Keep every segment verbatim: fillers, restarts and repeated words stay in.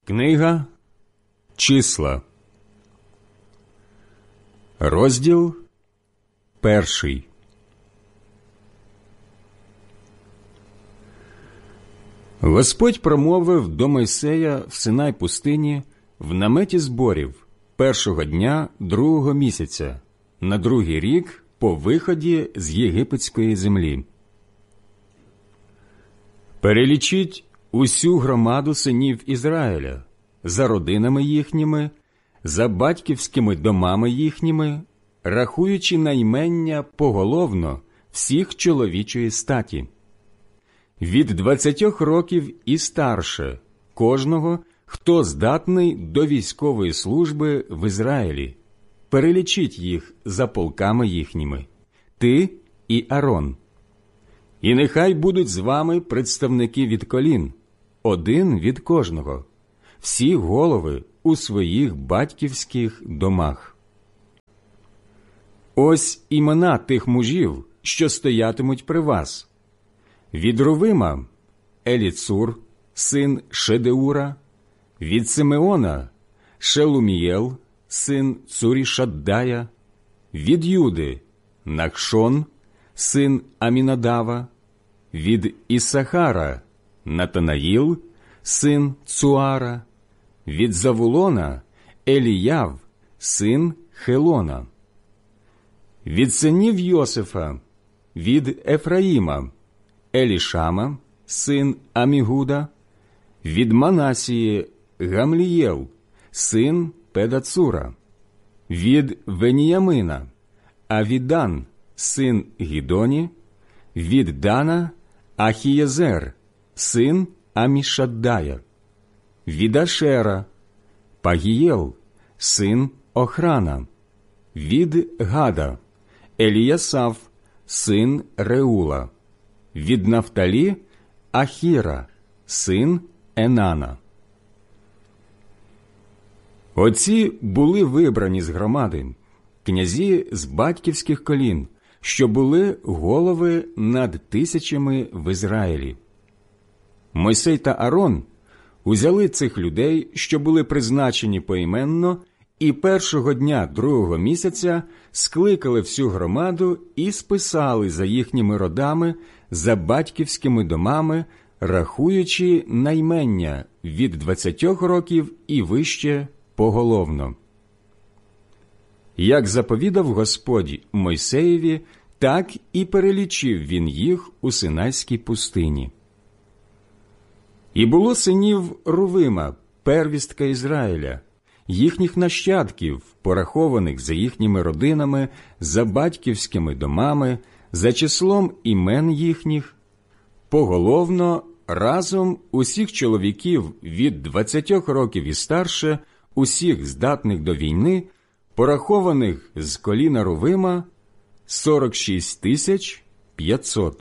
Книга Числа, розділ перший. Господь промовив до Мойсея в Синай пустині в наметі зборів першого дня другого місяця, на другий рік по виході з єгипетської землі. Перелічіть усю громаду синів Ізраїля за родинами їхніми, за батьківськими домами їхніми, рахуючи наймення поголовно всіх чоловічої статі. Від двадцятьох років і старше кожного, хто здатний до військової служби в Ізраїлі. Перелічіть їх за полками їхніми, ти і Арон. І нехай будуть з вами представники від колін, один від кожного, всі голови у своїх батьківських домах. Ось імена тих мужів, що стоятимуть при вас. Від Рувима – Еліцур, син Шедеура. Від Симеона – Шелумієл, син Цурішаддая. Від Юди – Нахшон, син Амінадава. Від Ісахара – Натанаїл, син Цуара. Від Завулона – Еліяв, син Хелона. Від синів Йосифа, від Ефраїма – Елішама, син Амігуда. Від Манасії – Гамлієл, син Педацура. Від Веніямина – Авідан, син Гідоні. Від Дана – Ахієзер, син Амішаддая. Від Ашера – Пагієл, син Охрана. Від Гада – Еліясав, син Реула. Від Нафталі – Ахіра, син Енана. Оці були вибрані з громади, князі з батьківських колін, що були голови над тисячами в Ізраїлі. Мойсей та Арон узяли цих людей, що були призначені поіменно, і першого дня другого місяця скликали всю громаду і списали за їхніми родами, за батьківськими домами, рахуючи наймення від двадцятьох років і вище поголовно. Як заповідав Господь Мойсеєві, так і перелічив він їх у Синайській пустині. І було синів Рувима, первістка Ізраїля, їхніх нащадків, порахованих за їхніми родинами, за батьківськими домами, за числом імен їхніх, поголовно разом усіх чоловіків від двадцятьох років і старше, усіх здатних до війни, порахованих з коліна Рувима, сорок шість тисяч п'ятсот.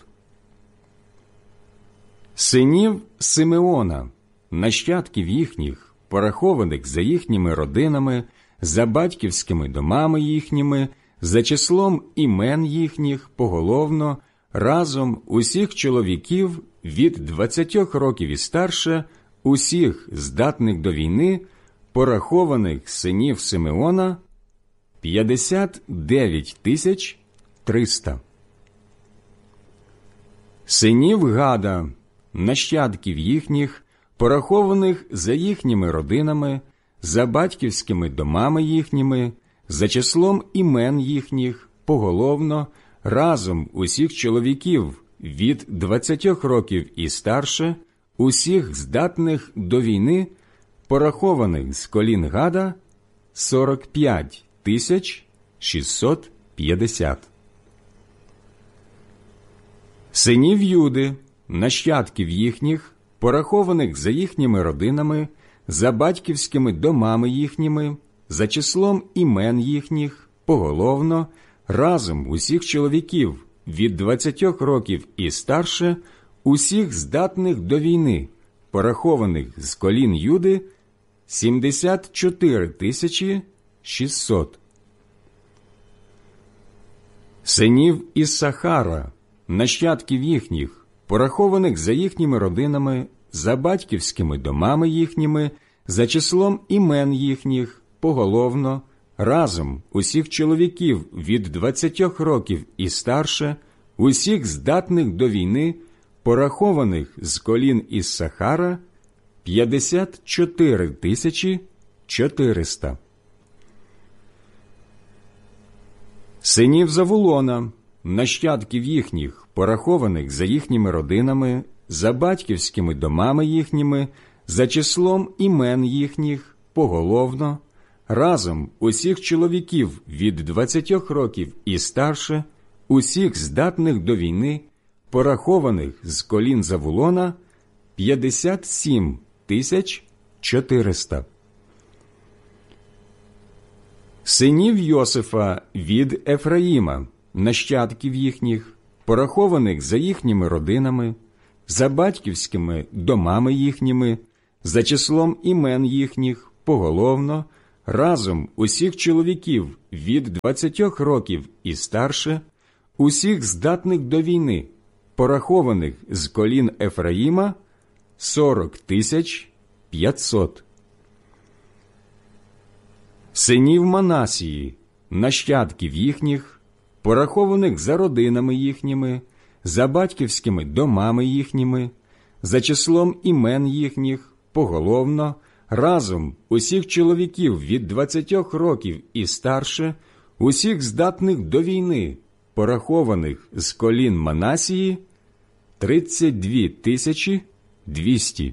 Синів Симеона, нащадків їхніх, порахованих за їхніми родинами, за батьківськими домами їхніми, за числом імен їхніх, поголовно, разом усіх чоловіків від двадцятьох років і старше, усіх здатних до війни, порахованих синів Симеона, п'ятдесят дев'ять тисяч триста. Синів Гада, нащадків їхніх, порахованих за їхніми родинами, за батьківськими домами їхніми, за числом імен їхніх, поголовно, разом усіх чоловіків від двадцятьох років і старше, усіх здатних до війни, порахованих з колін Гада, сорок п'ять тисяч шістсот п'ятдесят. Синів Юди, нащадків їхніх, порахованих за їхніми родинами, за батьківськими домами їхніми, за числом імен їхніх, поголовно, разом усіх чоловіків від двадцятьох років і старше, усіх здатних до війни, порахованих з колін Юди, сімдесят чотири тисячі шістсот. Синів Іссахара, нащадків їхніх, порахованих за їхніми родинами, за батьківськими домами їхніми, за числом імен їхніх поголовно, разом усіх чоловіків від двадцятьох років і старше, усіх здатних до війни, порахованих з колін Іссахара, п'ятдесят чотири тисячі чотириста. Синів Завулона, нащадків їхніх, порахованих за їхніми родинами, за батьківськими домами їхніми, за числом імен їхніх, поголовно, разом усіх чоловіків від двадцятьох років і старше, усіх здатних до війни, порахованих з колін Завулона, п'ятдесят сім тисяч чотириста. Синів Йосифа від Ефраїма, нащадків їхніх, порахованих за їхніми родинами, за батьківськими домами їхніми, за числом імен їхніх, поголовно, разом усіх чоловіків від двадцятьох років і старше, усіх здатних до війни, порахованих з колін Ефраїма, сорок тисяч п'ятсот. Синів Манасії, нащадків їхніх, порахованих за родинами їхніми, за батьківськими домами їхніми, за числом імен їхніх, поголовно, разом усіх чоловіків від двадцятьох років і старше, усіх здатних до війни, порахованих з колін Манасії, тридцять дві тисячі двісті.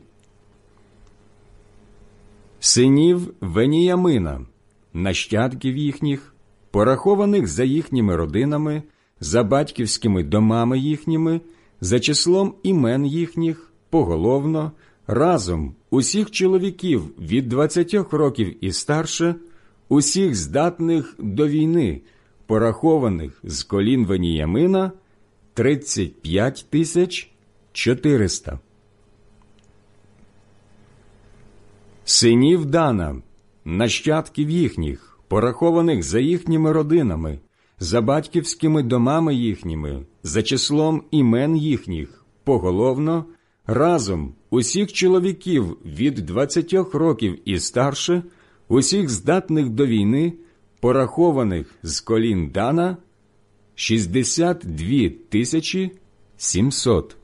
Синів Веніямина, нащадків їхніх, порахованих за їхніми родинами, за батьківськими домами їхніми, за числом імен їхніх, поголовно, разом усіх чоловіків від двадцятьох років і старше, усіх здатних до війни, порахованих з колін Веніямина, тридцять п'ять тисяч чотириста. Синів Дана, нащадків їхніх, порахованих за їхніми родинами, за батьківськими домами їхніми, за числом імен їхніх, поголовно, разом усіх чоловіків від двадцятьох років і старше, усіх здатних до війни, порахованих з колін Дана, шістдесят дві тисячі сімсот.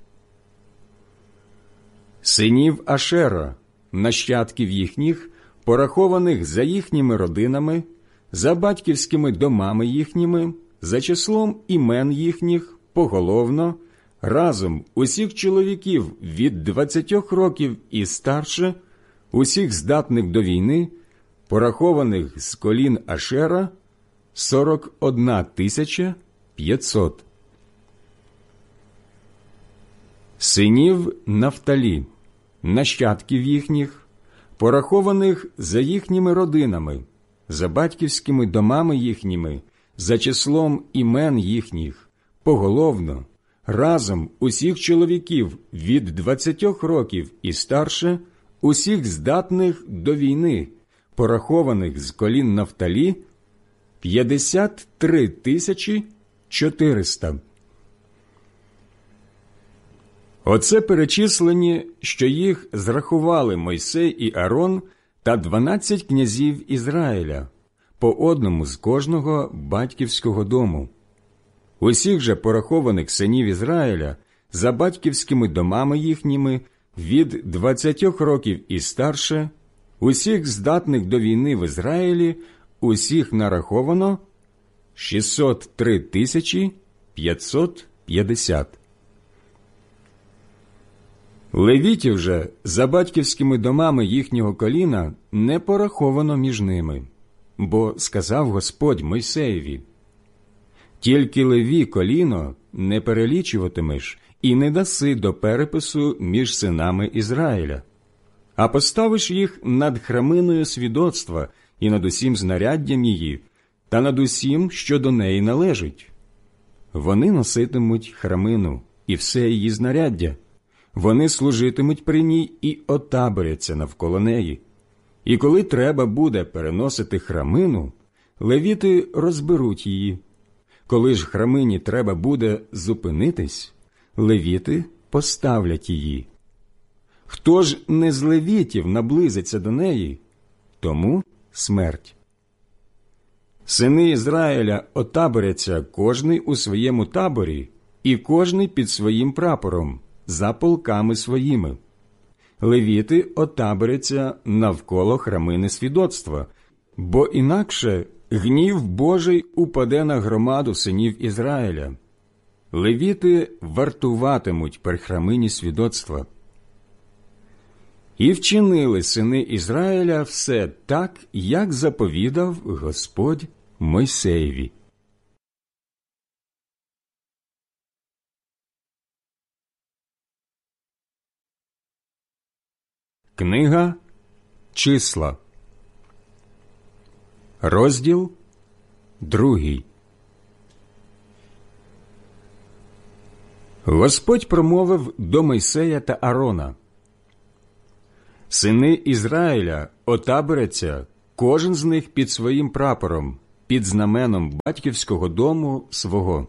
Синів Ашера, нащадків їхніх, порахованих за їхніми родинами, за батьківськими домами їхніми, за числом імен їхніх, поголовно, разом усіх чоловіків від двадцятьох років і старше, усіх здатних до війни, порахованих з колін Ашера, сорок одна тисяча п'ятсот. Синів Нафталі, нащадків їхніх, порахованих за їхніми родинами, за батьківськими домами їхніми, за числом імен їхніх, поголовно, разом усіх чоловіків від двадцятьох років і старше, усіх здатних до війни, порахованих з колін Нафталі, п'ятдесят три тисячі чотириста. Оце перечислені, що їх зрахували Мойсей і Арон та дванадцять князів Ізраїля, по одному з кожного батьківського дому. Усіх же порахованих синів Ізраїля за батьківськими домами їхніми від двадцятьох років і старше, усіх здатних до війни в Ізраїлі, усіх нараховано шістсот три тисячі п'ятсот п'ятдесят. Левітів же за батьківськими домами їхнього коліна не пораховано між ними, бо сказав Господь Мойсеєві: «Тільки Леві коліно не перелічуватимеш і не даси до перепису між синами Ізраїля, а поставиш їх над храминою свідоцтва і над усім знаряддям її, та над усім, що до неї належить. Вони носитимуть храмину і все її знаряддя, вони служитимуть при ній і отаборяться навколо неї. І коли треба буде переносити храмину, левіти розберуть її. Коли ж храмині треба буде зупинитись, левіти поставлять її. Хто ж не з левітів наблизиться до неї, тому смерть. Сини Ізраїля отаборяться кожний у своєму таборі і кожний під своїм прапором, за полками своїми. Левіти отаборяться навколо храмини свідоцтва, бо інакше гнів Божий упаде на громаду синів Ізраїля. Левіти вартуватимуть при храмині свідоцтва. І вчинили сини Ізраїля все так, як заповідав Господь Мойсеєві. Книга Числа, розділ другий. Господь промовив до Мойсея та Аарона: «Сини Ізраїля отаборяться, кожен з них під своїм прапором, під знаменом батьківського дому свого.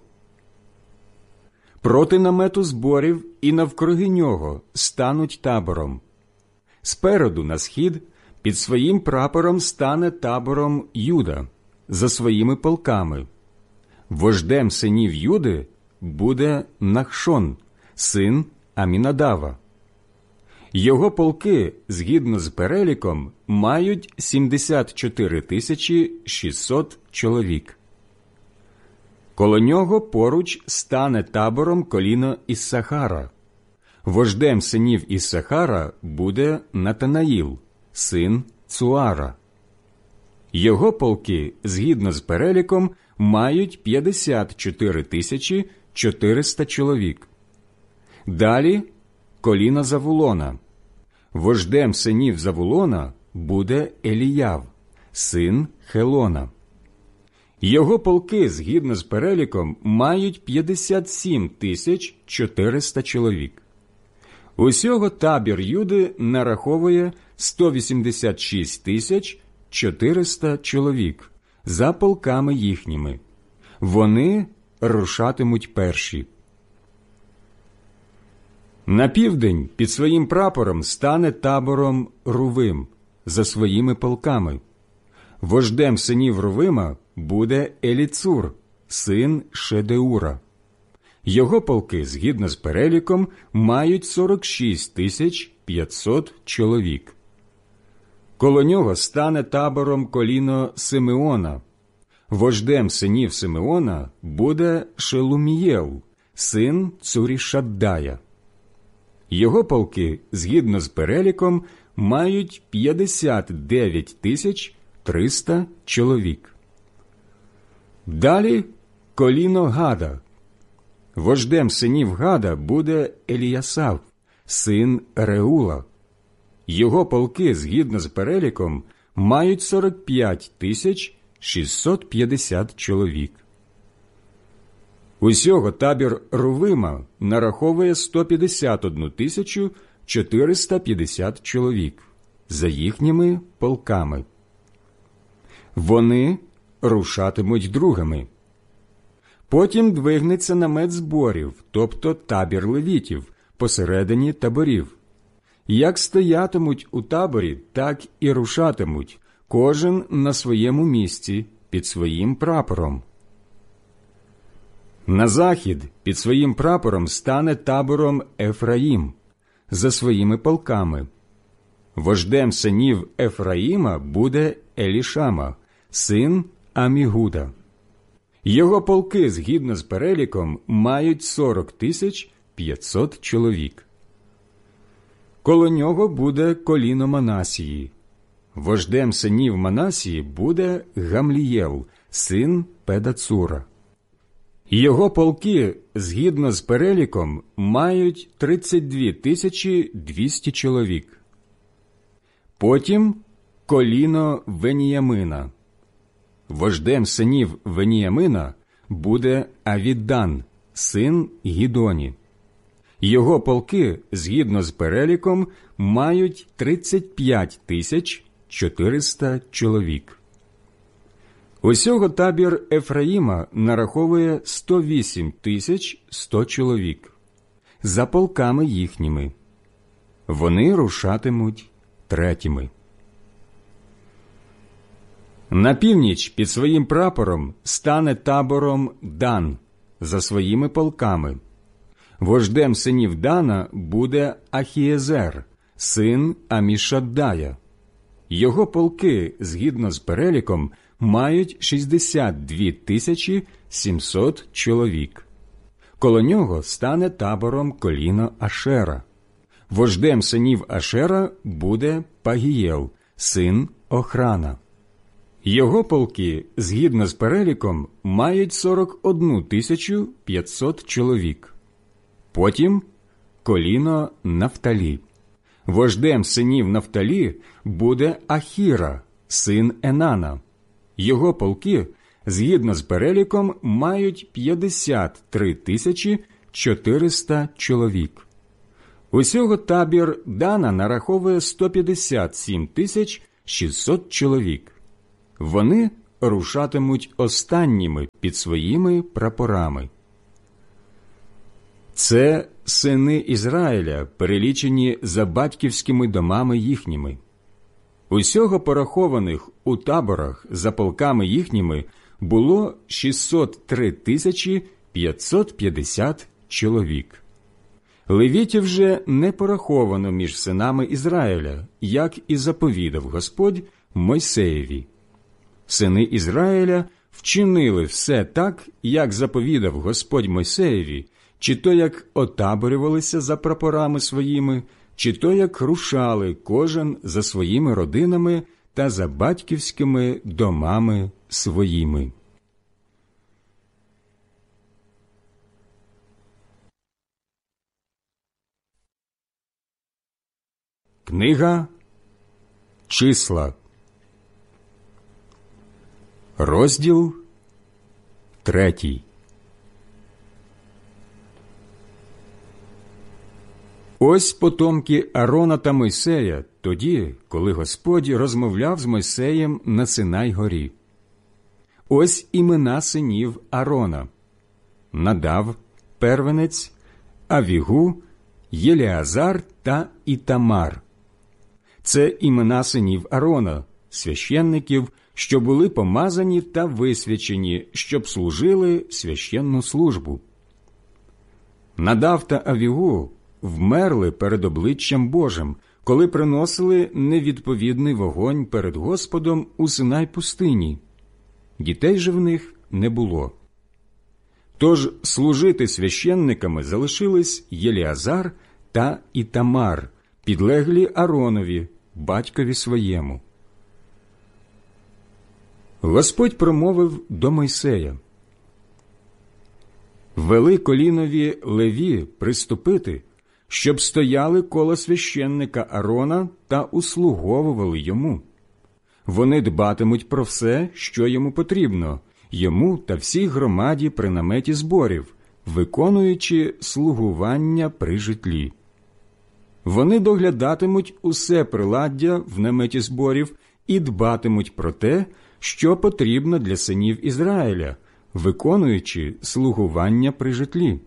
Проти намету зборів і навкруги нього стануть табором. Спереду на схід під своїм прапором стане табором Юда за своїми полками. Вождем синів Юди буде Нахшон, син Амінадава. Його полки, згідно з переліком, мають сімдесят чотири тисячі шістсот чоловік. Коло нього поруч стане табором коліно Іссахара. Вождем синів Іссахара буде Натанаїл, син Цуара. Його полки, згідно з переліком, мають п'ятдесят чотири тисячі чотириста чоловік. Далі коліно Завулона. Вождем синів Завулона буде Еліяв, син Хелона. Його полки, згідно з переліком, мають п'ятдесят сім тисяч чотириста чоловік. Усього табір Юди нараховує сто вісімдесят шість тисяч чотириста чоловік за полками їхніми. Вони рушатимуть перші. На південь під своїм прапором стане табором Рувим за своїми полками. Вождем синів Рувима буде Еліцур, син Шедеура. Його полки, згідно з переліком, мають сорок шість тисяч п'ятсот чоловік. Коло нього стане табором коліно Симеона. Вождем синів Симеона буде Шелумієл, син Цурішаддая. Його полки, згідно з переліком, мають п'ятдесят дев'ять тисяч триста чоловік. Далі коліно Гада. Вождем синів Гада буде Еліясав, син Реула. Його полки, згідно з переліком, мають сорок п'ять тисяч шістсот п'ятдесят чоловік. Усього табір Рувима нараховує сто п'ятдесят одну тисячу чотириста п'ятдесят чоловік за їхніми полками. Вони рушатимуть другими. Потім двигнеться намет зборів, тобто табір левітів, посередині таборів. Як стоятимуть у таборі, так і рушатимуть, кожен на своєму місці, під своїм прапором. На захід під своїм прапором стане табором Ефраїм за своїми полками. Вождем синів Ефраїма буде Елішама, син Амігуда. Його полки, згідно з переліком, мають сорок тисяч п'ятсот чоловік. Коло нього буде коліно Манасії. Вождем синів Манасії буде Гамлієл, син Педацура. Його полки, згідно з переліком, мають тридцять дві тисячі двісті чоловік. Потім коліно Веніямина. Вождем синів Веніямина буде Авідан, син Гідоні. Його полки, згідно з переліком, мають тридцять п'ять тисяч чотириста чоловік. Усього табір Ефраїма нараховує сто вісім тисяч сто чоловік за полками їхніми. Вони рушатимуть третіми. На північ під своїм прапором стане табором Дан за своїми полками. Вождем синів Дана буде Ахієзер, син Амішаддая. Його полки, згідно з переліком, мають шістдесят дві тисячі сімсот чоловік. Коло нього стане табором коліно Ашера. Вождем синів Ашера буде Пагієл, син Охрана. Його полки, згідно з переліком, мають сорок одну тисячу п'ятсот чоловік. Потім коліно Нафталі. Вождем синів Нафталі буде Ахіра, син Енана. Його полки, згідно з переліком, мають п'ятдесят три тисячі чотириста чоловік. Усього табір Дана нараховує сто п'ятдесят сім тисяч шістсот чоловік. Вони рушатимуть останніми під своїми прапорами. Це сини Ізраїля, перелічені за батьківськими домами їхніми. Усього порахованих у таборах за полками їхніми було шістсот три тисячі п'ятсот п'ятдесят чоловік. Левітів же не пораховано між синами Ізраїля, як і заповідав Господь Мойсеєві. Сини Ізраїля вчинили все так, як заповідав Господь Мойсеєві, чи то як отаборювалися за прапорами своїми, чи то як рушали кожен за своїми родинами та за батьківськими домами своїми. Книга Числа, розділ третій. Ось потомки Аарона та Мойсея тоді, коли Господь розмовляв з Мойсеєм на Синай-горі. Ось імена синів Аарона: Надав, первенець, Авігу, Єлеазар та Ітамар. Це імена синів Аарона, священників, що були помазані та висвячені, щоб служили священну службу. Надав та Авігу вмерли перед обличчям Божим, коли приносили невідповідний вогонь перед Господом у Синай-пустині. Дітей же в них не було. Тож служити священниками залишились Єлеазар та Ітамар, підлеглі Ааронові, батькові своєму. Господь промовив до Мойсея: «Вели колінові Леві приступити, щоб стояли коло священника Аарона та услуговували йому. Вони дбатимуть про все, що йому потрібно, йому та всій громаді при наметі зборів, виконуючи слугування при житлі. Вони доглядатимуть усе приладдя в наметі зборів і дбатимуть про те, що потрібно для синів Ізраїля, виконуючи слугування при житлі.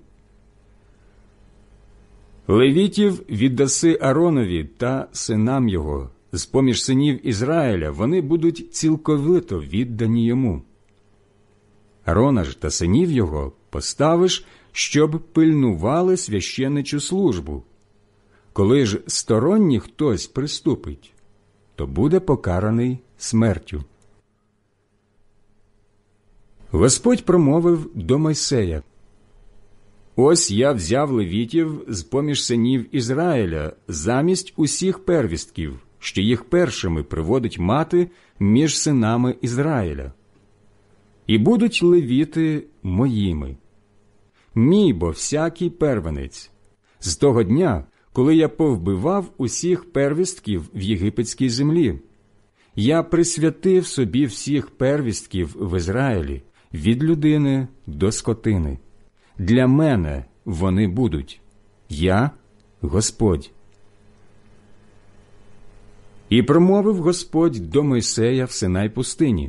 Левітів віддаси Ааронові та синам його. З-поміж синів Ізраїля вони будуть цілковито віддані йому. Аарона ж та синів його поставиш, щоб пильнували священичу службу. Коли ж сторонній хтось приступить, то буде покараний смертю». Господь промовив до Мойсея: «Ось я взяв левітів з-поміж синів Ізраїля замість усіх первістків, що їх першими приводить мати між синами Ізраїля. І будуть левіти моїми. Мій бо всякий первенець. З того дня, коли я повбивав усіх первістків в єгипетській землі, я присвятив собі всіх первістків в Ізраїлі, від людини до скотини. Для мене вони будуть. Я – Господь». І промовив Господь до Мойсея в Синай-пустині: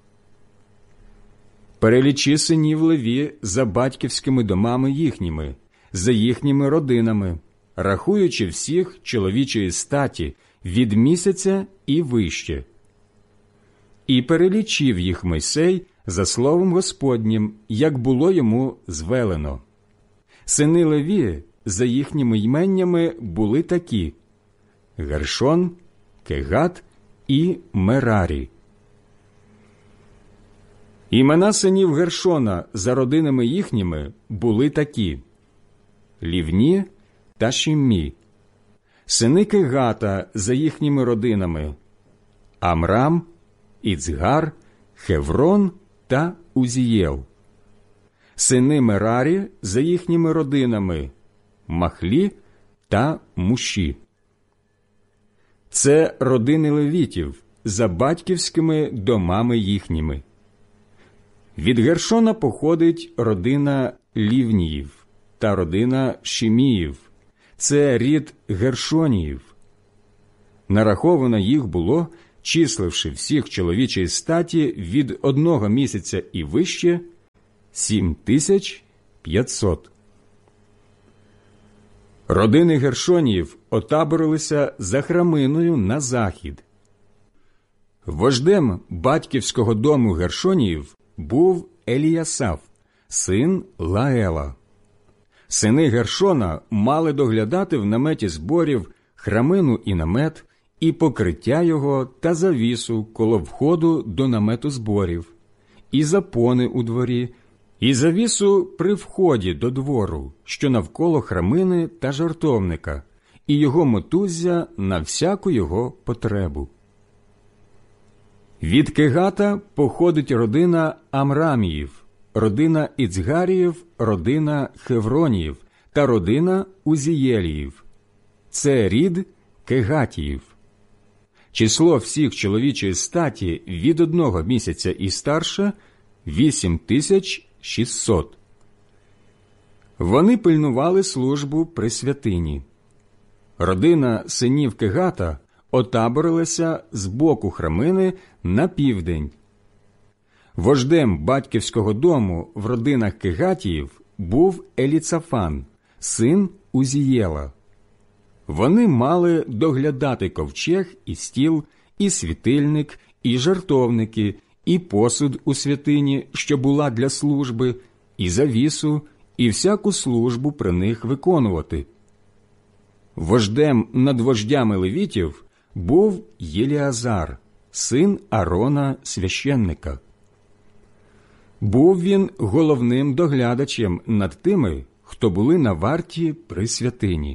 «Перелічи синів Леві за батьківськими домами їхніми, за їхніми родинами, рахуючи всіх чоловічої статі від місяця і вище. І перелічив їх Мойсей за словом Господнім, як було йому звелено. Сини Леві за їхніми йменнями були такі: Гершон, Кегат і Мерарі. Імена синів Гершона за родинами їхніми були такі: Лівні та Шиммі. Сини Кегата за їхніми родинами: Амрам, Іцгар, Хеврон та Узієл. Сини Мерарі за їхніми родинами: Махлі та Муші. Це родини левітів за батьківськими домами їхніми. Від Гершона походить родина Лівніїв та родина Шиміїв. Це рід Гершоніїв. Нараховано їх було, числивши всіх чоловічої статі від одного місяця і вище, сім тисяч п'ятсот. Родини Гершоніїв отаборилися за Храминою на захід. Вождем батьківського дому Гершоніїв був Еліясаф, син Лаела. Сини Гершона мали доглядати в наметі зборів храмину і намет, і покриття його та завісу коло входу до намету зборів, і запони у дворі, і завісу при вході до двору, що навколо храмини та жертовника, і його мотуззя на всяку його потребу. Від Кегата походить родина Амраміїв, родина Іцгаріїв, родина Хевроніїв та родина Узієліїв. Це рід Кегатіїв. Число всіх чоловічої статі від одного місяця і старше – вісім тисяч шістсот. Вони пильнували службу при святині. Родина синів Кегата отаборилася з боку храмини на південь. Вождем батьківського дому в родинах Кегатіїв був Еліцафан, син Узієла. Вони мали доглядати ковчег і стіл, і світильник, і жертовники, і посуд у святині, що була для служби, і завісу, і всяку службу при них виконувати. Вождем над вождями левітів був Єліазар, син Арона священника. Був він головним доглядачем над тими, хто були на варті при святині.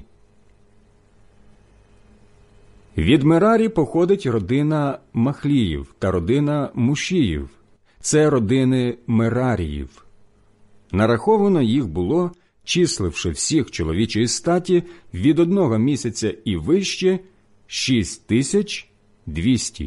Від Мерарі походить родина Махліїв та родина Мушіїв. Це родини Мераріїв. Нараховано їх було, числивши всіх чоловічої статі від одного місяця і вище, шість тисяч двісті.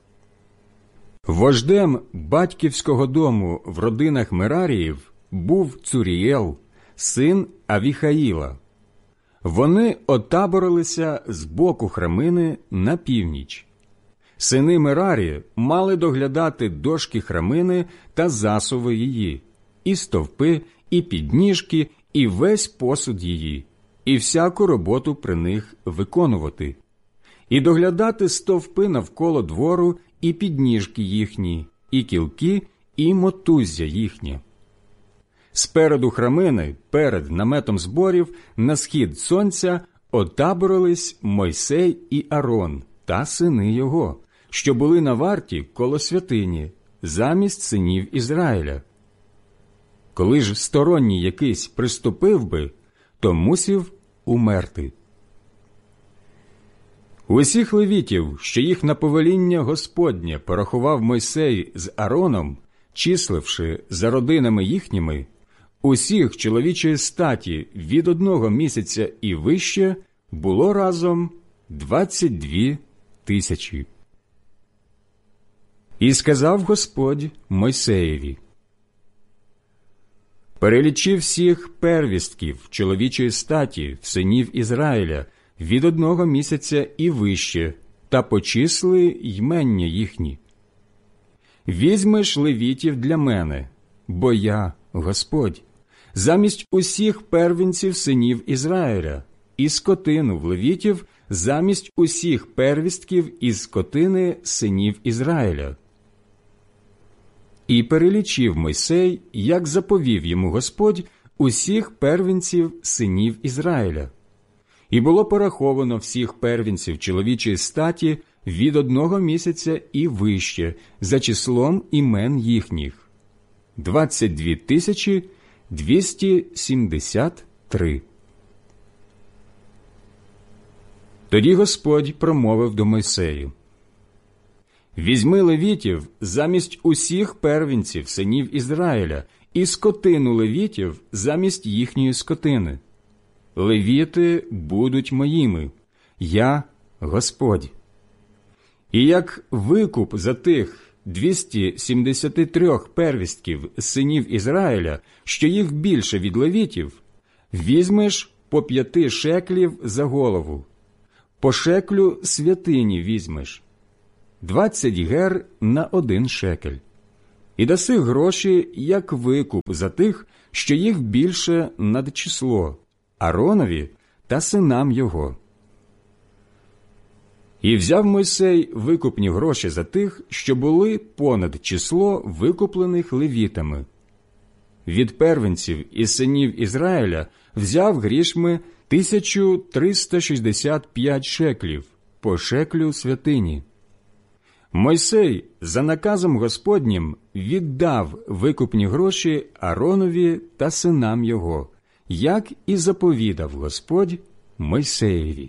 Вождем батьківського дому в родинах Мераріїв був Цурієл, син Авіхаїла. Вони отаборилися з боку храмини на північ. Сини Мерарі мали доглядати дошки храмини та засуви її, і стовпи, і підніжки, і весь посуд її, і всяку роботу при них виконувати, і доглядати стовпи навколо двору, і підніжки їхні, і кілки, і мотуззя їхнє. Спереду храмини, перед наметом зборів, на схід сонця отаборились Мойсей і Арон та сини його, що були на варті коло святині, замість синів Ізраїля. Коли ж сторонній якийсь приступив би, то мусів умерти. Усіх левітів, що їх на повеління Господнє порахував Мойсей з Ароном, числивши за родинами їхніми, усіх чоловічої статі від одного місяця і вище було разом двадцять дві тисячі. І сказав Господь Мойсеєві: перелічи всіх первістків чоловічої статі в синів Ізраїля від одного місяця і вище, та почисли ймення їхні. Візьмеш левітів для мене, бо я, Господь, замість усіх первенців синів Ізраїля, і скотину в левітів замість усіх первістків із скотини синів Ізраїля. І перелічив Мойсей, як заповів йому Господь, усіх первенців синів Ізраїля. І було пораховано всіх первенців чоловічої статі від одного місяця і вище, за числом імен їхніх – двадцять дві тисячі двісті сімдесят три. Тоді Господь промовив до Мойсею: «Візьми левітів замість усіх первенців синів Ізраїля і скотину левітів замість їхньої скотини. Левіти будуть моїми, я Господь. І як викуп за тих двісті сімдесят три первістків синів Ізраїля, що їх більше від левітів, візьмеш по п'яти шеклів за голову, по шеклю святині візьмеш, двадцять гер на один шекель, і даси гроші, як викуп за тих, що їх більше над число, Ааронові та синам його». І взяв Мойсей викупні гроші за тих, що були понад число викуплених левітами. Від первенців і синів Ізраїля взяв грішми тисячу триста шістдесят п'ять шеклів по шеклю святині. Мойсей за наказом Господнім віддав викупні гроші Ааронові та синам його, як і заповідав Господь Мойсеєві.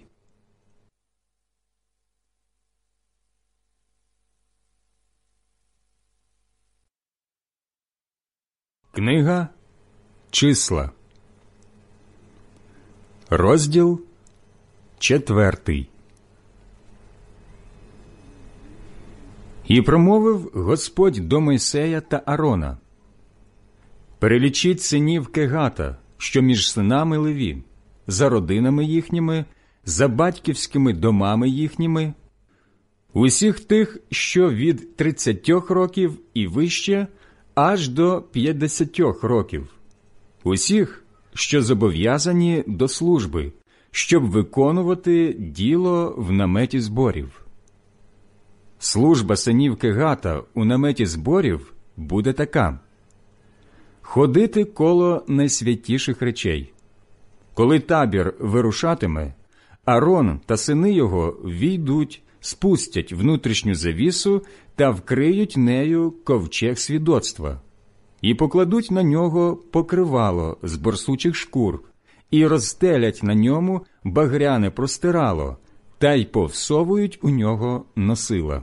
Книга Числа, розділ четвертий. І промовив Господь до Мойсея та Аарона: «Перелічіть синів Кегата, що між синами Леві, за родинами їхніми, за батьківськими домами їхніми, усіх тих, що від тридцятьох років і вище, аж до п'ятдесятьох років, усіх, що зобов'язані до служби, щоб виконувати діло в наметі зборів. Служба синів Кегата у наметі зборів буде така: ходити коло найсвятіших речей. Коли табір вирушатиме, Аарон та сини його війдуть, спустять внутрішню завісу та вкриють нею ковчег свідоцтва, і покладуть на нього покривало з борсучих шкур, і розстелять на ньому багряне простирало, та й повсовують у нього носила.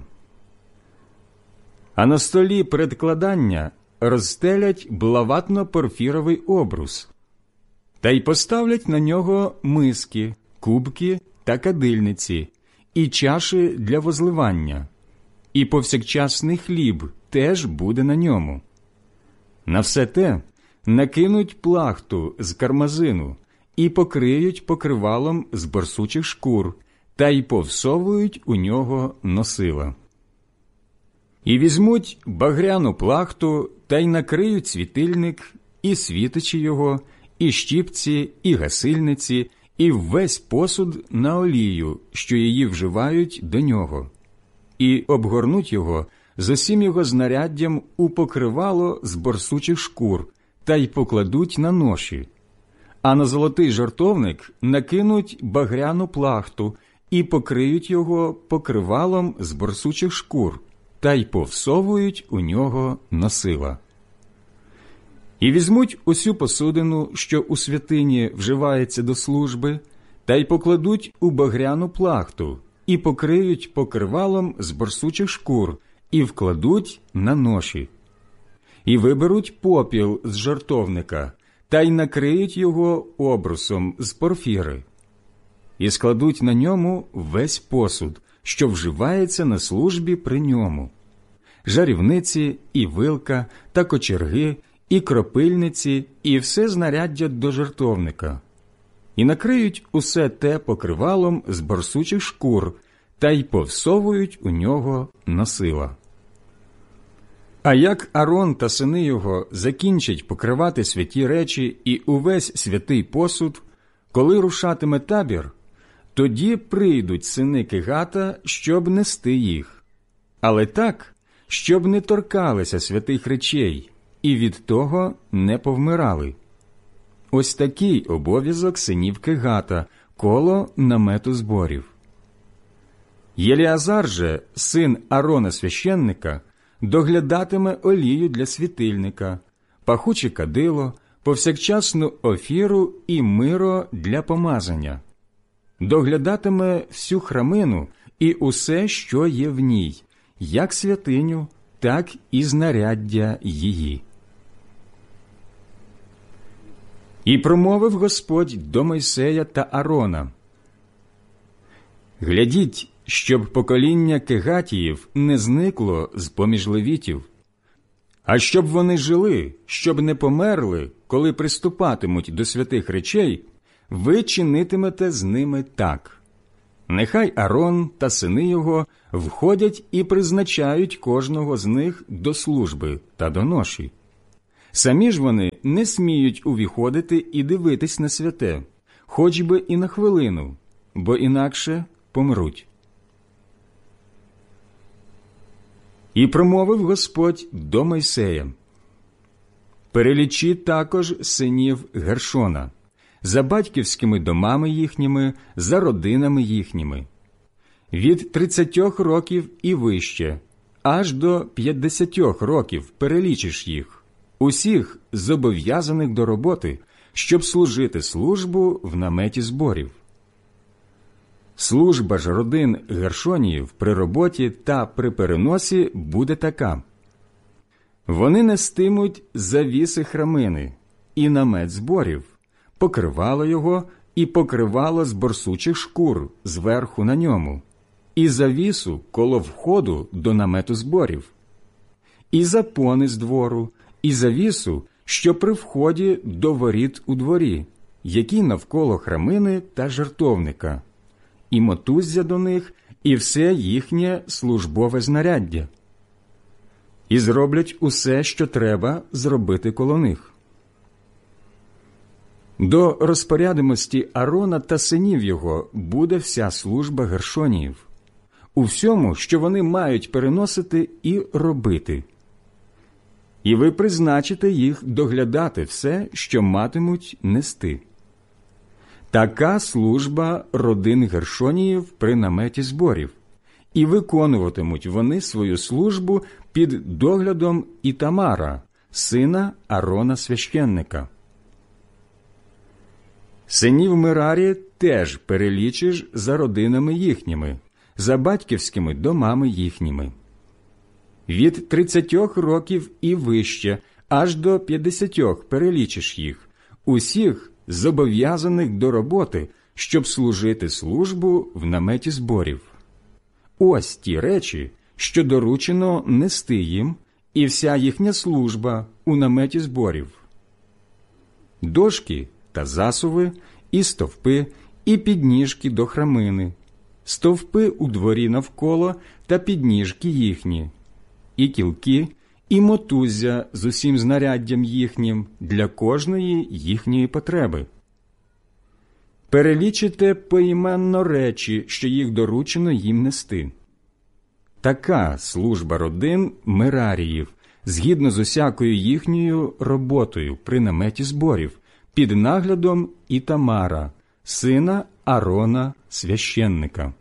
А на столі предкладання розстелять блаватно-порфіровий обрус, та й поставлять на нього миски, кубки та кадильниці, і чаші для возливання, і повсякчасний хліб теж буде на ньому. На все те накинуть плахту з кармазину і покриють покривалом з борсучих шкур, та й повсовують у нього носила. І візьмуть багряну плахту та й накриють світильник, і світичі його, і щіпці, і гасильниці, і весь посуд на олію, що її вживають до нього, і обгорнуть його з усім його знаряддям у покривало з борсучих шкур, та й покладуть на ноші. А на золотий жертовник накинуть багряну плахту і покриють його покривалом з борсучих шкур, та й повсовують у нього носила. І візьмуть усю посудину, що у святині вживається до служби, та й покладуть у багряну плахту, і покриють покривалом з борсучих шкур, і вкладуть на ноші. І виберуть попіл з жертовника, та й накриють його обрусом з порфіри. І складуть на ньому весь посуд, що вживається на службі при ньому, жарівниці, і вилка, та кочерги, і кропильниці, і все знаряддя до жертовника. І накриють усе те покривалом з борсучих шкур, та й повсовують у нього носила. А як Аарон та сини його закінчать покривати святі речі і увесь святий посуд, коли рушатиме табір, тоді прийдуть сини Кегата, щоб нести їх, але так, щоб не торкалися святих речей і від того не повмирали. Ось такий обов'язок синів Кегата коло намету зборів. Єліазар же, син Арона священника, доглядатиме олію для світильника, пахуче кадило, повсякчасну офіру і миро для помазання. Доглядатиме всю храмину і усе, що є в ній, як святиню, так і знаряддя її. І промовив Господь до Мойсея та Арона: «Глядіть, щоб покоління Кегатіїв не зникло з-поміж левітів, а щоб вони жили, щоб не померли, коли приступатимуть до святих речей, ви чинитимете з ними так. Нехай Арон та сини його входять і призначають кожного з них до служби та до ноші. Самі ж вони не сміють увіходити і дивитись на святе, хоч би і на хвилину, бо інакше помруть». І промовив Господь до Мойсея: «Перелічи також синів Гершона, за батьківськими домами їхніми, за родинами їхніми, від тридцятьох років і вище, аж до п'ятдесятьох років перелічиш їх, усіх зобов'язаних до роботи, щоб служити службу в наметі зборів. Служба ж родин Гершоніїв при роботі та при переносі буде така. Вони нестимуть завіси храмини і намет зборів, покривало його і покривало з борсучих шкур зверху на ньому, і завісу коло входу до намету зборів, і запони з двору, і завісу, що при вході до воріт у дворі, які навколо храмини та жертовника, і мотуззя до них, і все їхнє службове знаряддя. І зроблять усе, що треба зробити коло них. До розпорядимості Арона та синів його буде вся служба Гершоніїв, у всьому, що вони мають переносити і робити. І ви призначите їх доглядати все, що матимуть нести. Така служба родин Гершоніїв при наметі зборів, і виконуватимуть вони свою службу під доглядом Ітамара, сина Арона священника. Синів Мерарі теж перелічиш за родинами їхніми, за батьківськими домами їхніми. Від тридцятьох років і вище, аж до п'ятдесятьох перелічиш їх, усіх зобов'язаних до роботи, щоб служити службу в наметі зборів. Ось ті речі, що доручено нести їм, і вся їхня служба у наметі зборів: дошки та засуви, і стовпи, і підніжки до храмини, стовпи у дворі навколо та підніжки їхні, і кілки, і мотуззя з усім знаряддям їхнім для кожної їхньої потреби. Перелічите поіменно речі, що їх доручено їм нести. Така служба родин Мераріїв, згідно з усякою їхньою роботою при наметі зборів, під наглядом Ітамара, сина Арона священника.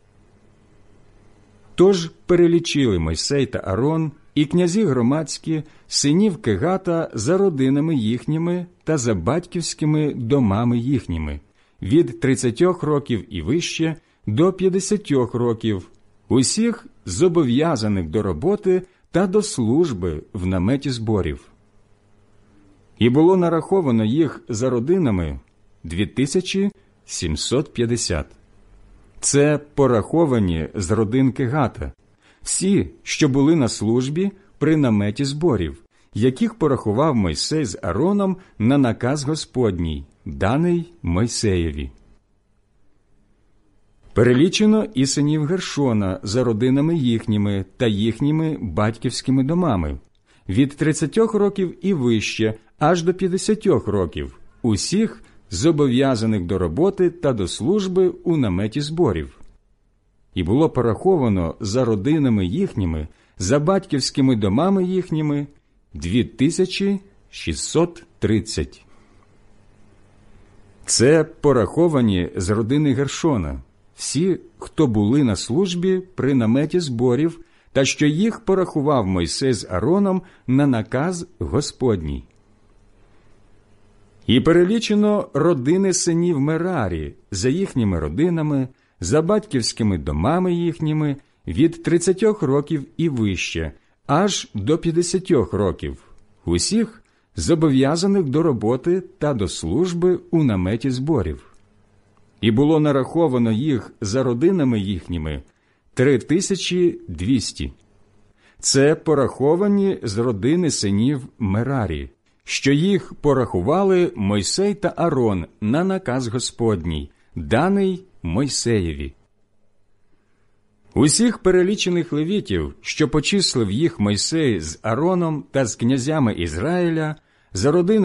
Тож перелічили Мойсей та Арон і князі громадські синів Кегата за родинами їхніми та за батьківськими домами їхніми, від тридцятьох років і вище до п'ятдесятьох років, усіх зобов'язаних до роботи та до служби в наметі зборів. І було нараховано їх за родинами дві тисячі сімсот п'ятдесят. Це пораховані з родин Кегата, всі, що були на службі при наметі зборів, яких порахував Мойсей з Ароном на наказ Господній, даний Мойсеєві. Перелічено і синів Гершона за родинами їхніми та їхніми батьківськими домами, від тридцятьох років і вище, аж до п'ятдесятьох років, усіх зобов'язаних до роботи та до служби у наметі зборів. І було пораховано за родинами їхніми, за батьківськими домами їхніми дві тисячі шістсот тридцять. Це пораховані з родини Гершона, всі, хто були на службі при наметі зборів, та що їх порахував Мойсей з Аароном на наказ Господній. І перелічено родини синів Мерарі за їхніми родинами, за батьківськими домами їхніми, від тридцятьох років і вище, аж до п'ятдесятьох років, усіх зобов'язаних до роботи та до служби у наметі зборів. І було нараховано їх за родинами їхніми три тисячі двісті. Це пораховані з родини синів Мерарі, що їх порахували Мойсей та Аарон на наказ Господній, даний Мойсеєві. Усіх перелічених левітів, що почислив їх Мойсей з Аароном та з князями Ізраїля, за родинами